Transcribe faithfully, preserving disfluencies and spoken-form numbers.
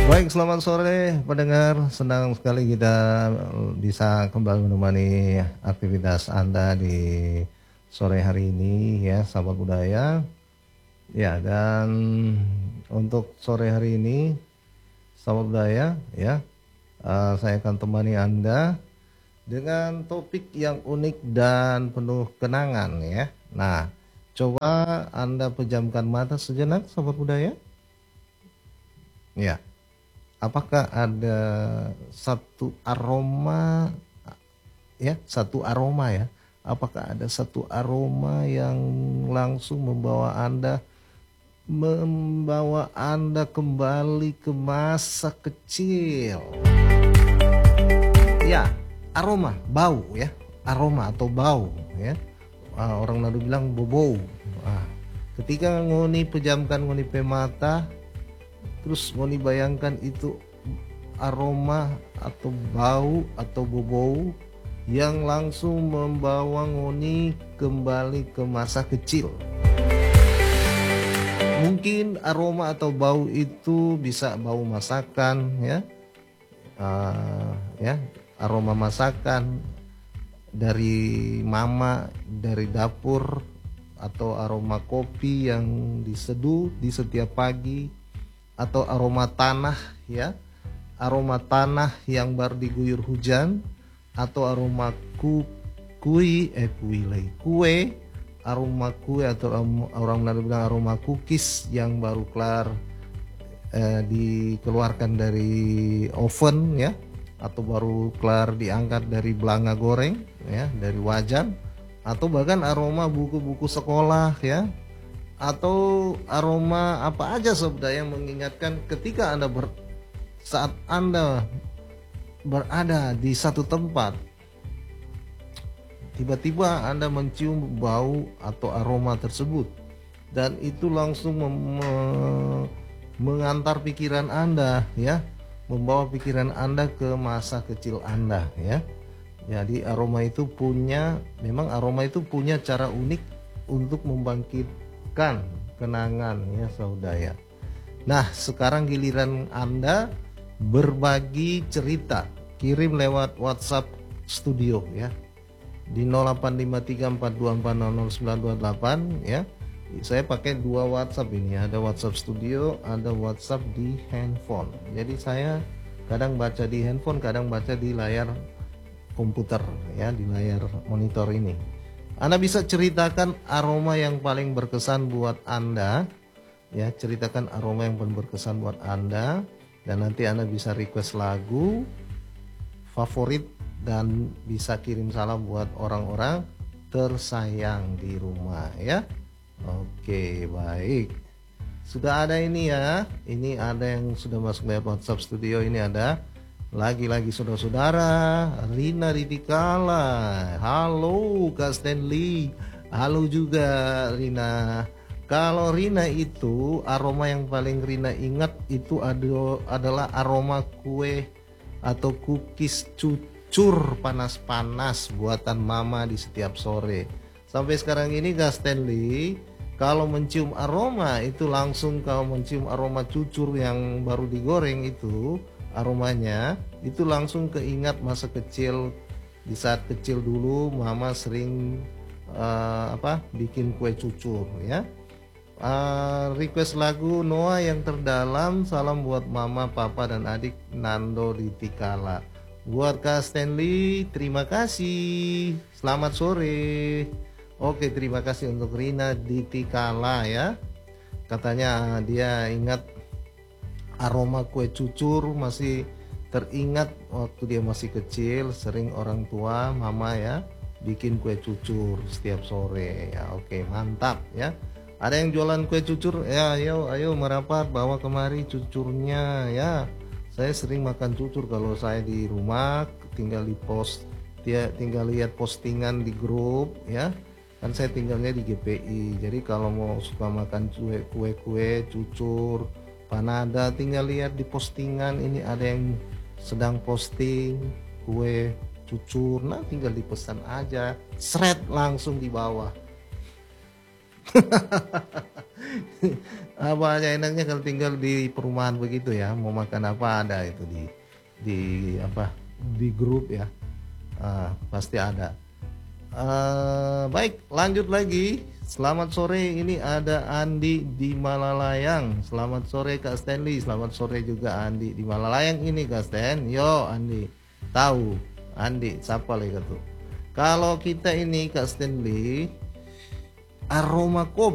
Baik, selamat sore pendengar. Senang sekali kita bisa kembali menemani aktivitas Anda di sore hari ini ya, sahabat budaya. Ya, dan untuk sore hari ini, sahabat budaya ya, uh, saya akan temani Anda dengan topik yang unik dan penuh kenangan ya. Nah, coba Anda pejamkan mata sejenak, sahabat budaya. Ya. Apakah ada satu aroma ya, satu aroma ya? Apakah ada satu aroma yang langsung membawa Anda membawa Anda kembali ke masa kecil? Ya, aroma, bau ya. Aroma atau bau ya. Ah, orang Nado bilang bobo. Ah, ketika ngoni pejamkan ngoni pe mata, terus ngoni bayangkan itu aroma atau bau atau bobou yang langsung membawa ngoni kembali ke masa kecil. Mungkin aroma atau bau itu bisa bau masakan ya, uh, ya aroma masakan dari mama dari dapur, atau aroma kopi yang diseduh di setiap pagi, atau aroma tanah ya, aroma tanah yang baru diguyur hujan, atau aroma ku, kui eh kui lagi kue, aroma kue atau orang Manado bilang aroma cookies yang baru kelar eh, dikeluarkan dari oven ya, atau baru kelar diangkat dari belanga goreng ya, dari wajan, atau bahkan aroma buku-buku sekolah ya, atau aroma apa aja sebenarnya yang mengingatkan ketika Anda ber, saat Anda berada di satu tempat, tiba-tiba Anda mencium bau atau aroma tersebut, dan itu langsung mem, mengantar pikiran Anda ya, membawa pikiran Anda ke masa kecil Anda ya. Jadi aroma itu punya, memang aroma itu punya cara unik untuk membangkit kenangan ya saudara. Nah, sekarang giliran Anda berbagi cerita. Kirim lewat WhatsApp studio ya, di nol delapan lima tiga empat dua empat nol nol sembilan dua delapan ya. Saya pakai dua WhatsApp ini, ada WhatsApp studio, ada WhatsApp di handphone. Jadi saya kadang baca di handphone, kadang baca di layar komputer ya, di layar monitor ini. Anda bisa ceritakan aroma yang paling berkesan buat Anda ya, ceritakan aroma yang paling berkesan buat Anda, dan nanti Anda bisa request lagu favorit dan bisa kirim salam buat orang-orang tersayang di rumah ya. Oke, baik. Sudah ada ini ya. Ini ada yang sudah masuk lewat WhatsApp studio, ini ada. Lagi-lagi saudara-saudara, Rina Ritikala. Halo Kak Stanley. Halo juga Rina. Kalau Rina itu aroma yang paling Rina ingat itu ada, adalah aroma kue atau cookies cucur panas-panas buatan mama di setiap sore. Sampai sekarang ini Kak Stanley, kalau mencium aroma itu langsung kalau mencium aroma cucur yang baru digoreng itu, aromanya itu langsung keingat masa kecil. Di saat kecil dulu mama sering uh, apa bikin kue cucur ya. Uh, request lagu Noah yang terdalam, salam buat mama, papa dan adik Nando di Tikala. Buat Kak Stanley, terima kasih. Selamat sore. Oke, terima kasih untuk Rina di Tikala ya. Katanya dia ingat aroma kue cucur, masih teringat waktu dia masih kecil, sering orang tua mama ya bikin kue cucur setiap sore ya. Oke, mantap ya. Ada yang jualan kue cucur ya, ayo ayo merapat bawa kemari cucurnya ya. Saya sering makan cucur kalau saya di rumah, tinggal di post dia tinggal lihat postingan di grup ya. Kan saya tinggalnya di G P I, jadi kalau mau suka makan kue kue kue cucur panada, tinggal lihat di postingan ini ada yang sedang posting kue cucur, nah tinggal dipesan aja, seret langsung di bawah. Apa aja enaknya kalau tinggal di perumahan begitu ya, mau makan apa ada itu di di apa di grup ya. Ah, pasti ada. Eh, baik, lanjut lagi. Selamat sore, ini ada Andi di Malalayang. Selamat sore Kak Stanley. Selamat sore juga Andi di Malalayang ini Kak Stan. Yo Andi, tahu Andi siapa lagi tuh? Kalau kita ini Kak Stanley, aroma kopi